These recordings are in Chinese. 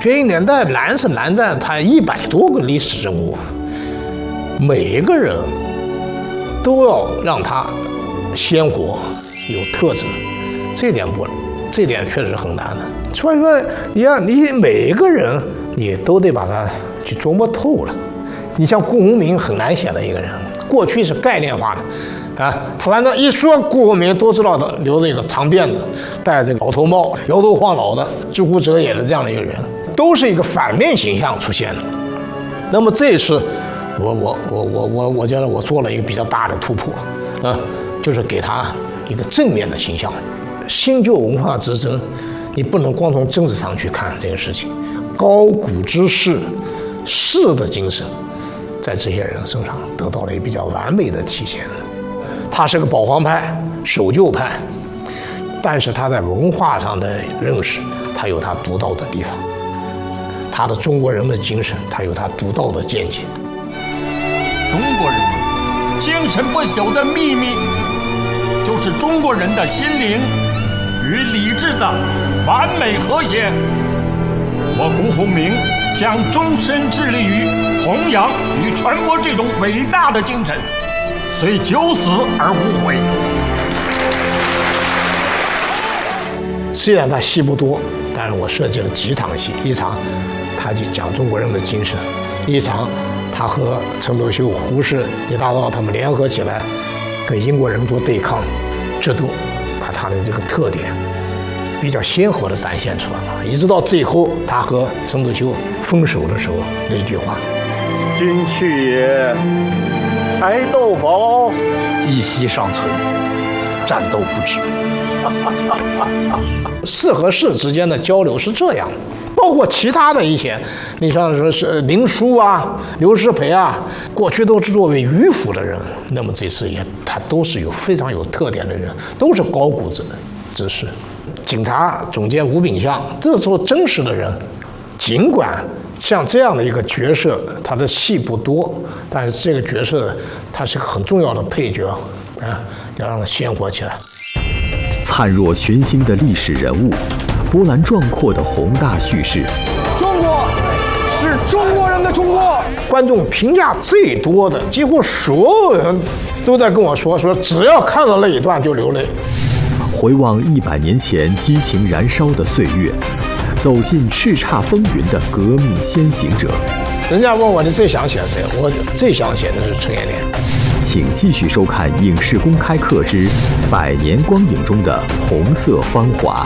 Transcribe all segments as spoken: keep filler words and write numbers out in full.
全印年代南是南站，它一百多个历史人物，每一个人都要让他鲜活有特征，这点不，这点确实很难的。所以说，你要你每一个人你都得把他去琢磨透了。你像顾鸿铭很难写的一个人，过去是概念化的。啊，反正一说顾鸿铭都知道的，留着一个长辫子，戴这个老头帽，摇头晃脑的，知乎者也的这样的一个人，都是一个反面形象出现的。那么这一次，我我我我我我觉得我做了一个比较大的突破，啊，就是给他一个正面的形象。新旧文化之争，你不能光从政治上去看这个事情，高古之士，士的精神，在这些人身上得到了一个比较完美的体现。他是个保皇派、守旧派，但是他在文化上的认识，他有他独到的地方。他的中国人的精神，他有他独到的见解。 中国人精神不朽的秘密，就是中国人的心灵与理智的完美和谐。我顾鸿铭将终身致力于弘扬与传播这种伟大的精神。虽九死而无悔。 虽然他戏不多，但是我设计了几场戏，一场他就讲中国人的精神，一场他和陈独秀、胡适、李大钊他们联合起来跟英国人做对抗，这都把他的这个特点比较鲜活地展现出来了。一直到最后，他和陈独秀分手的时候那句话：“ 今去也。爱斗宝， 一息尚存，战斗不止。” 士和士之间的交流是这样，包括其他的一些，你像说是林书啊、刘师培啊，过去都是作为迂腐的人，那么这次也他都是有非常有特点的人，都是高古之之士。警察总监吴炳相，这时候真实的人，尽管像这样的一个角色，他的戏不多，但是这个角色他是个很重要的配角啊，要让他鲜活起来。 灿若群星的历史人物，波澜壮阔的宏大叙事。 中国是中国人的中国。 观众评价最多的，几乎所有人都在跟我说，说只要看到那一段就流泪。 回望一百年前激情燃烧的岁月，走进叱咤风云的革命先行者。 人家问我你最想写谁，我最想写的是陈延年。 请继续收看《影视公开课之百年光影中的红色芳华》。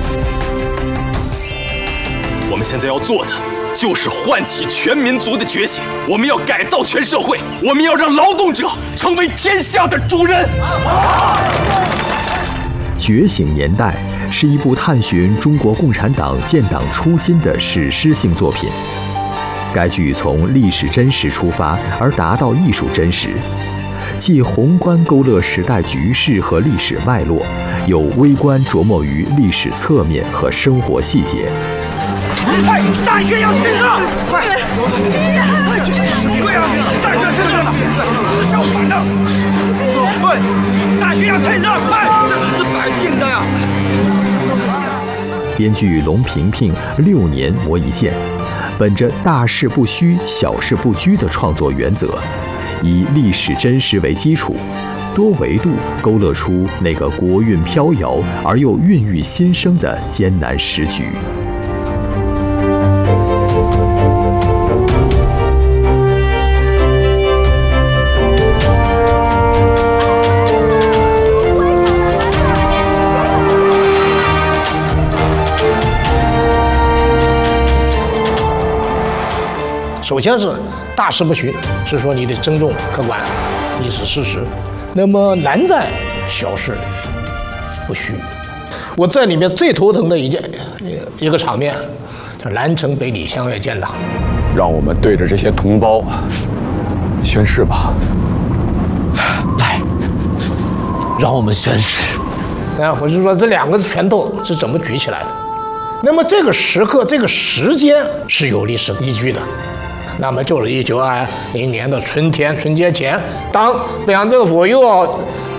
我们现在要做的就是唤起全民族的觉醒，我们要改造全社会，我们要让劳动者成为天下的主人。 觉醒年代是一部探寻中国共产党建党初心的史诗性作品。该剧从历史真实出发，而达到艺术真实，既宏观勾勒时代局势和历史脉络，又微观琢磨于历史侧面和生活细节。 快，大学要庆贺！快，军人，快军人！对啊，大学庆贺了，是相反的。对，大学要庆贺，快，这是治百病的呀。 编剧龙平平六年磨一剑，本着大事不虚、小事不拘的创作原则，以历史真实为基础，多维度勾勒出那个国运飘摇而又孕育新生的艰难时局。 首先是大事不虚，是说你得尊重客观历史事实。那么难在小事不虚。我在里面最头疼的一件一个场面，叫南城北李相约建党。 让我们对着这些同胞宣誓吧。 来，让我们宣誓。 啊，我是说这两个拳头是怎么举起来的？那么这个时刻、这个时间是有历史依据的。那么就是一九二零年的春天，春节前，当北洋政府又要